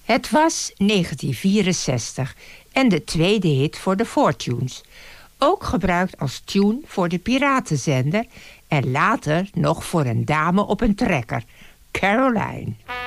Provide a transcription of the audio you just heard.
Het was 1964 en de tweede hit voor de Fortunes. Ook gebruikt als tune voor de piratenzender en later nog voor een dame op een trekker, Caroline.